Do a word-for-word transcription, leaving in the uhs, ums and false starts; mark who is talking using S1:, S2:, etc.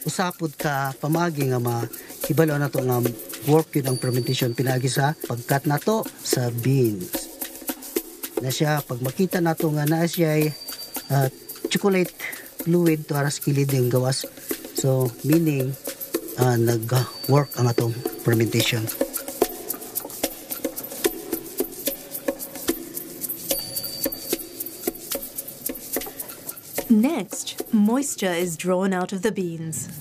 S1: usapod ka pamagi nga mahibalo na to nga work yun ang fermentation pinagi sa pagkat nato sa beans na siya pag makita nato nga na siya uh, chocolate fluid to aras kilid yung gawas, so meaning uh, nag-work ang atong fermentation.
S2: Next, moisture is drawn out of the beans.